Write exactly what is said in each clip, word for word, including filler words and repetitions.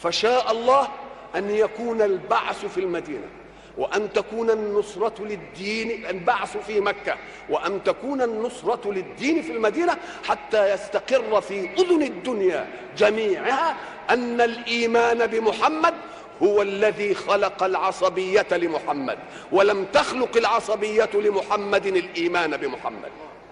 فشاء الله أن يكون البعث في المدينة، وأن تكون النصرة للدين، البعث في مكة، وأن تكون النصرة للدين في المدينة، حتى يستقر في أذن الدنيا جميعها أن الإيمان بمحمد هو الذي خلق العصبية لمحمد، ولم تخلق العصبية لمحمد الإيمان بمحمد.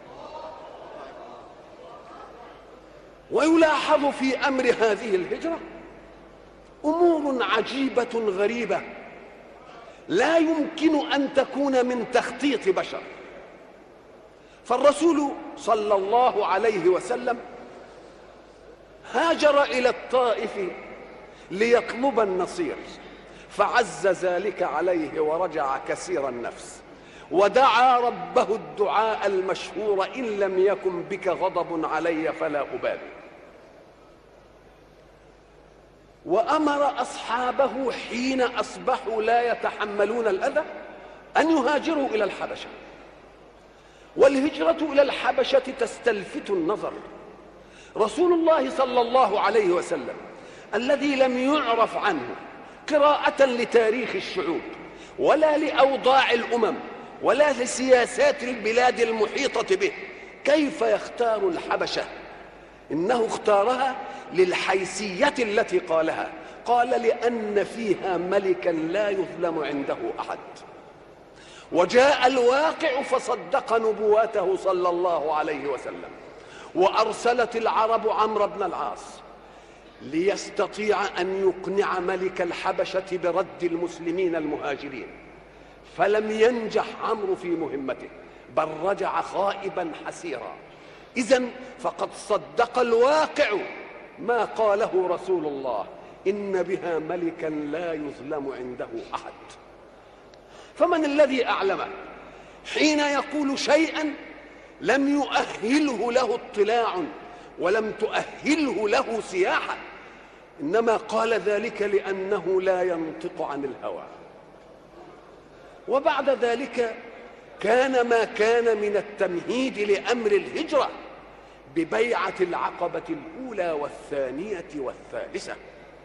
ويلاحظ في أمر هذه الهجرة أمور عجيبة غريبة لا يمكن أن تكون من تخطيط بشر. فالرسول صلى الله عليه وسلم هاجر إلى الطائف ليطلب النصير، فعز ذلك عليه ورجع كثير النفس، ودعا ربه الدعاء المشهور: إن لم يكن بك غضب علي فلا أبالي. وأمر أصحابه حين أصبحوا لا يتحملون الأذى أن يهاجروا إلى الحبشة. والهجرة إلى الحبشة تستلفت النظر. رسول الله صلى الله عليه وسلم الذي لم يعرف عنه قراءة لتاريخ الشعوب ولا لأوضاع الأمم ولا لسياسات البلاد المحيطة به، كيف يختار الحبشة؟ إنه اختارها للحيثية التي قالها، قال: لأن فيها ملكا لا يظلم عنده أحد. وجاء الواقع فصدق نبواته صلى الله عليه وسلم، وأرسلت العرب عمرو بن العاص ليستطيع أن يقنع ملك الحبشة برد المسلمين المهاجرين، فلم ينجح عمرو في مهمته، بل رجع خائبا حسيرا. إذن فقد صدق الواقع ما قاله رسول الله: إن بها ملكا لا يظلم عنده أحد. فمن الذي أعلمه حين يقول شيئا لم يؤهله له اطلاع ولم تؤهله له سياحة، إنما قال ذلك لأنه لا ينطق عن الهوى. وبعد ذلك كان ما كان من التمهيد لأمر الهجرة ببيعة العقبة الأولى والثانية والثالثة.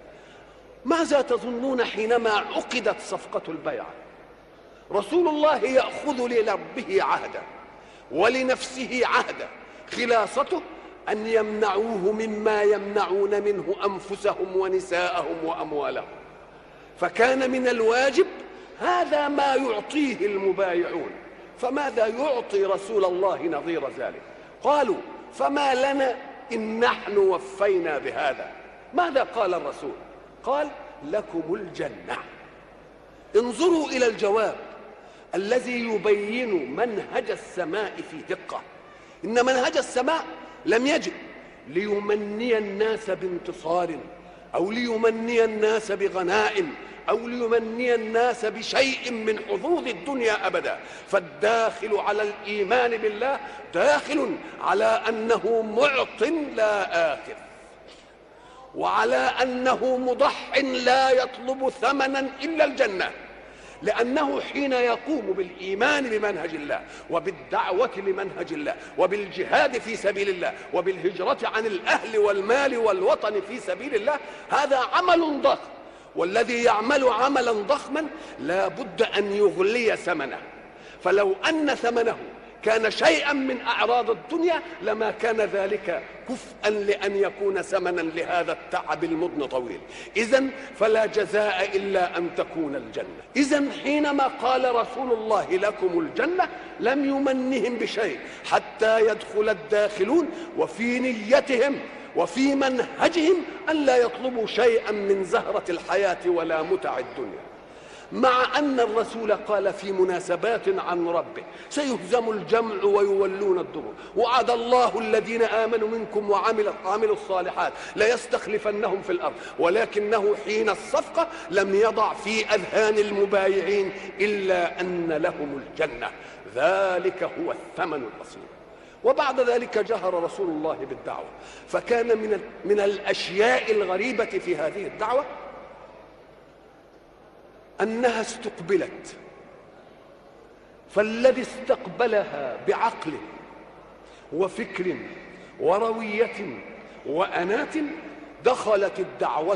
ماذا تظنون حينما عقدت صفقة البيعة؟ رسول الله يأخذ لربه عهدا ولنفسه عهدا، خلاصته أن يمنعوه مما يمنعون منه أنفسهم ونساءهم وأموالهم. فكان من الواجب هذا ما يعطيه المبايعون، فماذا يعطي رسول الله نظير ذلك؟ قالوا: فما لنا إن نحن وفينا بهذا. ماذا قال الرسول؟ قال: لكم الجنة. انظروا إلى الجواب الذي يبين منهج السماء في دقة. إن منهج السماء لم يجب ليمني الناس بانتصار أو ليمني الناس بغنائم أو ليمني الناس بشيء من حظوظ الدنيا أبدا. فالداخل على الإيمان بالله داخل على أنه معط لا آخذ، وعلى أنه مضح لا يطلب ثمنا إلا الجنة، لأنه حين يقوم بالإيمان بمنهج الله وبالدعوة لمنهج الله وبالجهاد في سبيل الله وبالهجرة عن الأهل والمال والوطن في سبيل الله، هذا عمل ضخم، والذي يعمل عملا ضخما لا بد أن يغلي ثمنه. فلو أن ثمنه كان شيئا من أعراض الدنيا لما كان ذلك كفءا لأن يكون ثمنا لهذا التعب المضن طويل. إذن فلا جزاء إلا أن تكون الجنة. إذن حينما قال رسول الله: لكم الجنة، لم يمنهم بشيء حتى يدخل الداخلون وفي نيتهم وفي منهجهم أن لا يطلبوا شيئا من زهرة الحياة ولا متع الدنيا. مع أن الرسول قال في مناسبات عن ربه: سيهزم الجمع ويولون الدبر، وعد الله الذين آمنوا منكم وعملوا الصالحات ليستخلفنهم في الأرض. ولكنه حين الصفقة لم يضع في أذهان المبايعين إلا أن لهم الجنة، ذلك هو الثمن الأصيل. وبعد ذلك جهر رسول الله بالدعوة، فكان من من الأشياء الغريبة في هذه الدعوة أنها استقبلت، فالذي استقبلها بعقل وفكر وروية وأنات دخلت الدعوة